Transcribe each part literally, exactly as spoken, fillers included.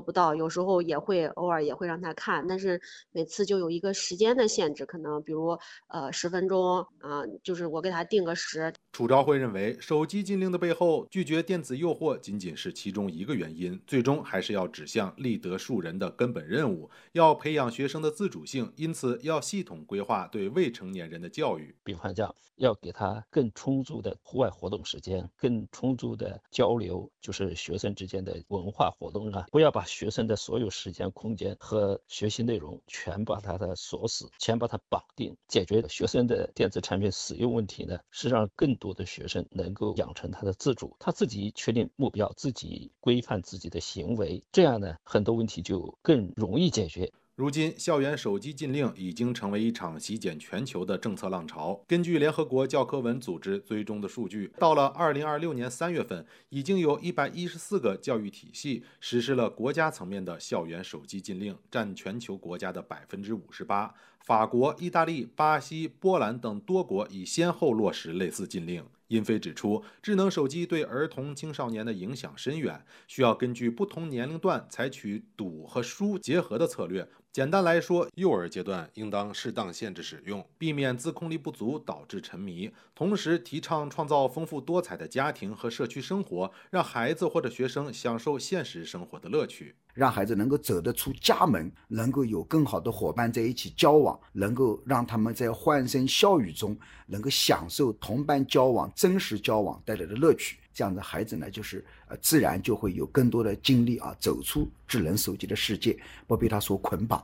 不到，有时候也会偶尔也会让他看，但是每次就有一个时间的限制，可能比如呃十分钟啊、就是我给他定个时。 楚昭慧认为，手机禁令的背后，拒绝电子诱惑仅仅是其中一个原因，最终还是要指向立德树人的根本任务，要培养学生的自主性，因此要系统规划对未成年人的教育。 比方讲，要给他更充足的户外活动时间，更充足的交流，就是学生之间的文化活动啊，不要把学生的所有时间、空间和学习内容全把他的锁死，全把它绑定。解决学生的电子产品使用问题呢，是让更多的学生能够养成他的自主，他自己确定目标，自己规范自己的行为，这样呢，很多问题就更容易解决。 如今，校园手机禁令已经成为一场席卷全球的政策浪潮。根据联合国教科文组织追踪的数据，到了二零二六年三月份，已经有一百一十四个教育体系实施了国家层面的校园手机禁令，占全球国家的百分之五十八。法国、意大利、巴西、波兰等多国已先后落实类似禁令。殷飞指出，智能手机对儿童青少年的影响深远，需要根据不同年龄段采取堵和疏结合的策略。简单来说，幼儿阶段应当适当限制使用，避免自控力不足导致沉迷，同时提倡创造丰富多彩的家庭和社区生活，让孩子或者学生享受现实生活的乐趣， 让孩子能够走得出家门，能够有更好的伙伴在一起交往，能够让他们在欢声笑语中能够享受同伴交往、真实交往带来的乐趣。这样的孩子呢，就是呃自然就会有更多的精力啊，走出智能手机的世界，不被它所捆绑。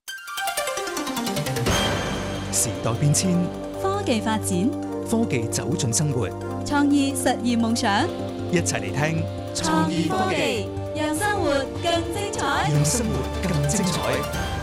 時代變遷， 科技發展， 科技走進生活， 創意實現夢想。 一齊嚟聽創意科技，讓生活更精彩。 讓生活更精彩。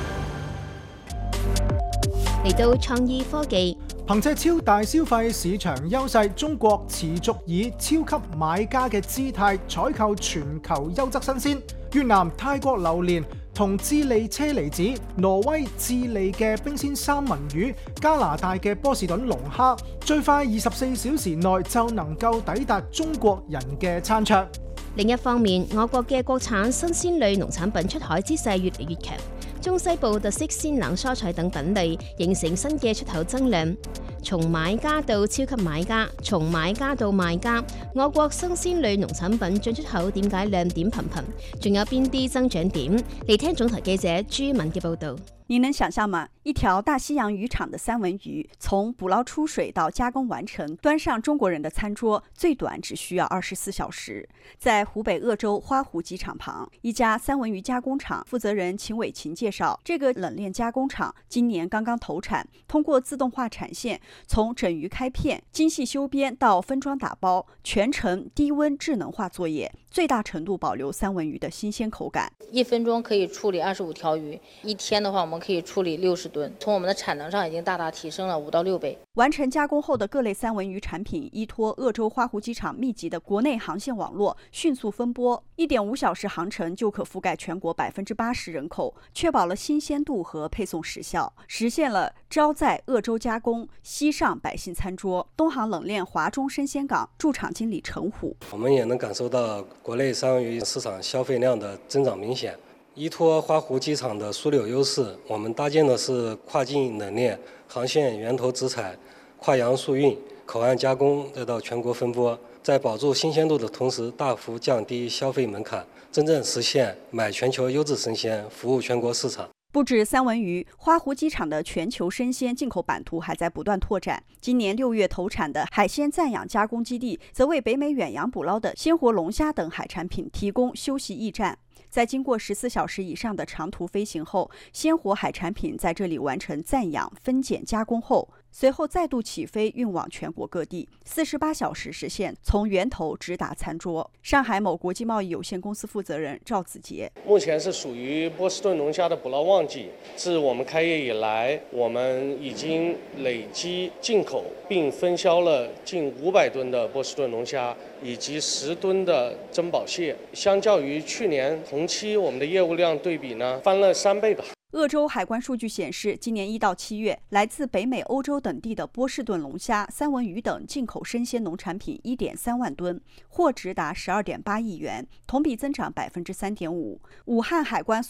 嚟到創意科技， 憑借超大消費市場優勢，中國持續以超級買家嘅姿態採購全球優質新鮮。越南、泰國榴蓮同智利車厘子、挪威、智利嘅冰鮮三文魚、加拿大嘅波士頓龍蝦，最快二十四小時內就能夠抵達中國人嘅餐桌。 另一方面，我國嘅國產新鮮類農產品出海之勢越嚟越強，中西部特色鮮冷蔬菜等品類形成新嘅出口增量。從買家到超級買家，從買家到賣家，我國新鮮類農產品進出口點解亮點頻頻？仲有邊啲增長點？嚟聽總台記者朱敏嘅報導。 你能想象嗎？一條大西洋漁場的三文魚，從捕撈出水到加工完成，端上中國人的餐桌，最短只需要二十四小時。在湖北鄂州花湖機場旁，一家三文魚加工廠負責人秦偉琴介紹，這個冷鏈加工廠今年剛剛投產，通過自動化產線，從整魚開片、精細修邊到分裝打包，全程低溫智能化作業，最大程度保留三文魚的新鮮口感。 一分鐘可以處理二十五條魚，一天的話我們可以處理六十噸，從我們的產能上已經大大提升了五到六倍。 完成加工後的各類三文魚產品依託鄂州花湖機場密集的國內航線網絡，迅速分撥，一點五小時航程就可覆蓋全國百分之八十人口，確保了新鮮度和配送時效，實現了朝在鄂州加工，西上百姓餐桌。東航冷鏈華中生鮮港駐場經理陳虎， 我們也能感受到國內三文魚市場消費量的增長明顯。依託花湖機場的樞紐優勢，我們搭建的是跨境冷鏈，航線源頭直採，跨洋速運，口岸加工再到全國分撥，在保住新鮮度的同時，大幅降低消費門檻，真正實現買全球優質生鮮，服務全國市場。 不止三文魚，花湖機場的全球生鮮進口版圖還在不斷拓展。今年六月投產的海鮮暫養加工基地，則為北美遠洋捕撈的鮮活龍蝦等海產品提供休息驛站。在經過十四小時以上的長途飛行後，鮮活海產品在這裡完成暫養、分揀、加工後，隨後再度起飛運往全國各地，四十八小時實現從源頭直達餐桌。上海某國際貿易有限公司負責人趙子杰： 目前是屬於波士頓龍蝦的捕撈旺季，自我們開業以來，我們已經累積進口並分銷了近五百噸的波士頓龍蝦，以及十噸的珍寶蟹。相較於去年同期，我們的業務量對比呢，翻了三倍吧。 鄂州海關數據顯示，今年一到七月，來自北美、歐洲等地的波士頓龍蝦、三文魚等進口生鮮農產品一點三萬噸，貨值達十二點八億元，同比增長百分之三點五。武漢海關